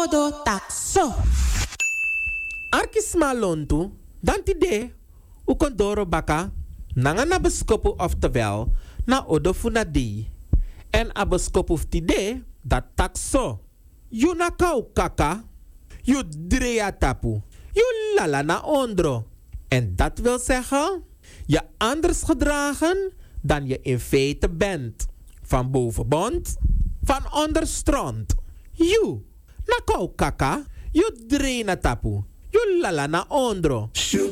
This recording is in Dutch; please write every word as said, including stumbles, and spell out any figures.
odo takso. Arkisma lontu, dantide, ukondoro baka, nanga na beskopu oftewel, na odo funadi. En a beskopu ftide, dat takso. You na kau kaka, you drea tapu, you lala na ondro. En dat wil zeggen, je anders gedragen dan je in feite bent. Van bovenbond, van onderstrand. You, na kau kaka, you drea na tapu, you lala na ondro.